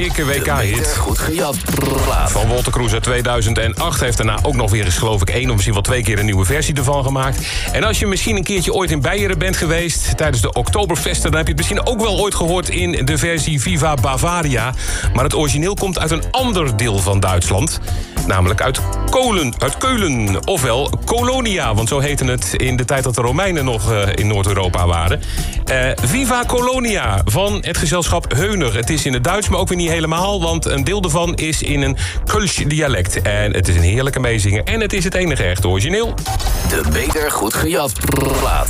Dikke WK-hit. Goed gejat plaat. Van Wolter Kroes uit 2008. Heeft daarna ook nog weer eens, geloof ik, 1 of misschien wel 2 keer een nieuwe versie ervan gemaakt. En als je misschien een keertje ooit in Beieren bent geweest tijdens de Oktoberfesten, dan heb je het misschien ook wel ooit gehoord in de versie Viva Bavaria. Maar het origineel komt uit een ander deel van Duitsland. Namelijk uit Keulen, ofwel Colonia. Want zo heette het in de tijd dat de Romeinen nog in Noord-Europa waren. Viva Colonia van het gezelschap Heuner. Het is in het Duits, maar ook weer niet helemaal, want een deel ervan is in een Kölsch dialect. En het is een heerlijke meezinger en het is het enige echte origineel. De Beter Goed Gejat plaat.